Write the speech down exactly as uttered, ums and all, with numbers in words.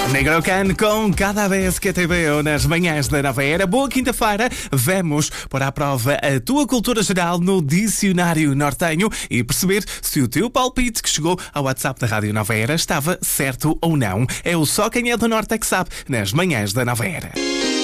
Negrocan com cada vez que te veo nas manhãs da Nova Era. Boa quinta-feira, vamos pôr à prova a tua cultura geral no dicionário nortenho e perceber se o teu palpite que chegou ao WhatsApp da Rádio Nova Era estava certo ou não. É o Só Quem é do Norte é que sabe, nas manhãs da Nova Era.